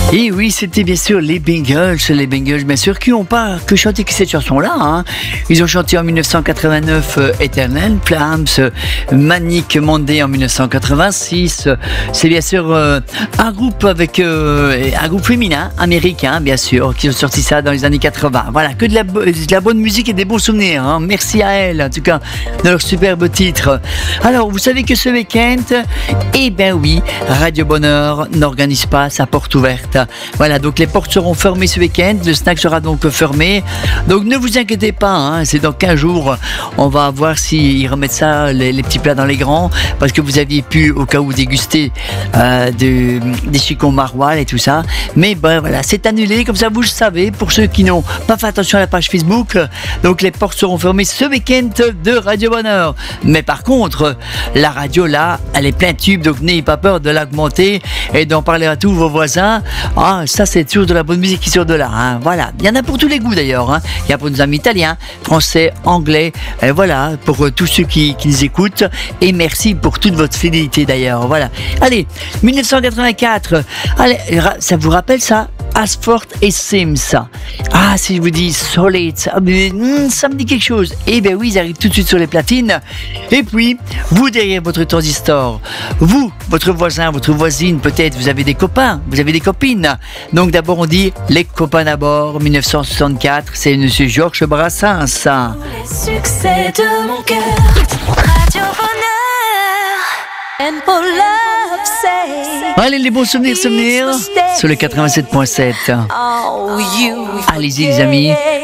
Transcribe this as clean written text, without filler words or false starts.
Et oui, c'était bien sûr les Bengals, bien sûr, qui n'ont pas que chanté cette chanson-là. Hein. Ils ont chanté en 1989 Eternal Flames, Manic Monday en 1986. C'est bien sûr un groupe un groupe féminin américain, bien sûr, qui ont sorti ça dans les années 80. Voilà, que de la bonne musique et des bons souvenirs. Hein. Merci à elles, en tout cas, de leur superbe titre. Alors, vous savez que ce week-end, eh bien oui, Radio Bonheur n'organise pas sa porte ouverte. Voilà, donc les portes seront fermées ce week-end, le snack sera donc fermé. Donc ne vous inquiétez pas, hein, c'est dans 15 jours, on va voir s'ils remettent ça, les petits plats dans les grands, parce que vous aviez pu au cas où déguster des chicons maroilles et tout ça. Mais ben voilà, c'est annulé, comme ça vous le savez, pour ceux qui n'ont pas fait attention à la page Facebook. Donc les portes seront fermées ce week-end de Radio Bonheur. Mais par contre, la radio là, elle est plein tube, donc n'ayez pas peur de l'augmenter et d'en parler à tous vos voisins. Ah, ça c'est toujours de la bonne musique qui sort de là. Hein. Voilà, il y en a pour tous les goûts d'ailleurs. Hein. Il y a pour nos amis italiens, français, anglais. Et voilà, pour tous ceux qui nous écoutent. Et merci pour toute votre fidélité d'ailleurs. Voilà. Allez, 1984. Allez, ça vous rappelle ça? Asford et Sims. Ah, si je vous dis Solid, ça me dit quelque chose. Eh bien oui, ils arrivent tout de suite sur les platines. Et puis, vous derrière votre transistor, vous, votre voisin, votre voisine, peut-être, vous avez des copains, vous avez des copines. Donc d'abord, on dit les copains d'abord, 1964, c'est Monsieur Georges Brassens. Les succès de mon cœur, Radio Bonheur, and for love sake. Allez, les bons souvenirs sur le 87.7. Allez-y les amis.